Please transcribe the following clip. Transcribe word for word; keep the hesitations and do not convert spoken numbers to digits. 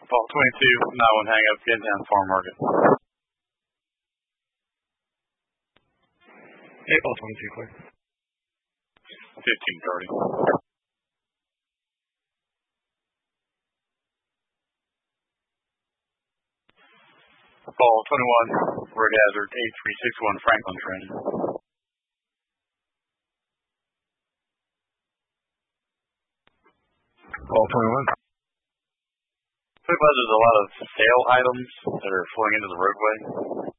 Ball twenty-two, not one hang up, getting down farm market. Eight ball twenty-two, clear. fifteen thirty. Ball twenty-one, Red Hazard, eight three six one, Franklin training. Ball twenty-one. There's a lot of sale items that are flowing into the roadway.